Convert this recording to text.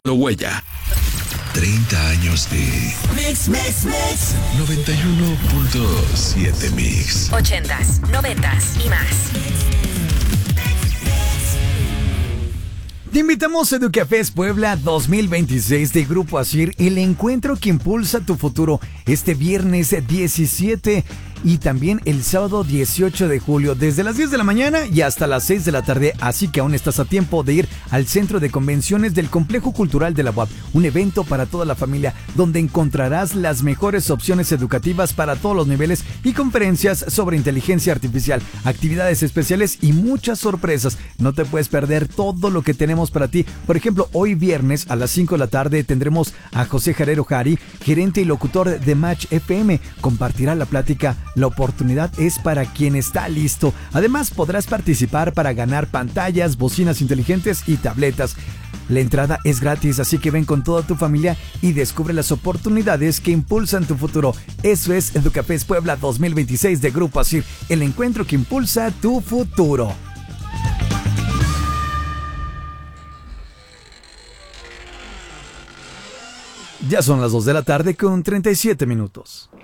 Huella. 30 años de Mix. 91.7 Mix. 80s, 90s y más. Te invitamos a Educafés Puebla 2026 de Grupo Asir, el encuentro que impulsa tu futuro, este viernes 17 y también el sábado 18 de julio, desde las 10 de la mañana y hasta las 6 de la tarde, así que aún estás a tiempo de ir al Centro de Convenciones del Complejo Cultural de la UAP, un evento para toda la familia, donde encontrarás las mejores opciones educativas para todos los niveles y conferencias sobre inteligencia artificial, actividades especiales y muchas sorpresas. No te puedes perder todo lo que tenemos para ti. Por ejemplo, hoy viernes a las 5 de la tarde tendremos a José Jarero Jari, gerente y locutor de Match FM. Compartirá la plática La oportunidad es para quien está listo. Además, podrás participar para ganar pantallas, bocinas inteligentes y tabletas. La entrada es gratis, así que ven con toda tu familia y descubre las oportunidades que impulsan tu futuro. Eso es Educafés Puebla 2026 de Grupo Asir, el encuentro que impulsa tu futuro. Ya son las 2 de la tarde con 37 minutos.